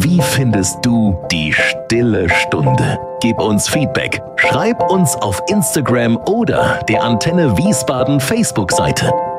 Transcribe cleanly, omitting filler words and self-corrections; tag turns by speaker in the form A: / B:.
A: Wie findest du die Stille Stunde? Gib uns Feedback. Schreib uns auf Instagram oder der Antenne Wiesbaden Facebook-Seite.